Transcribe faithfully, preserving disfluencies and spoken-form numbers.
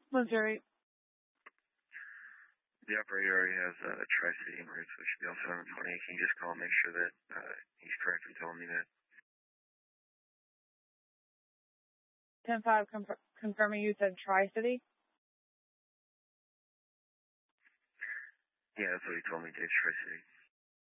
Missouri. The operator already has uh, the Tri-City number, so it should be all set on the twenty. Can you just call and make sure that uh, he's correct in telling me that? ten five, conf- confirming you said Tri-City? Yeah, that's what he told me, Dave, Tri-City.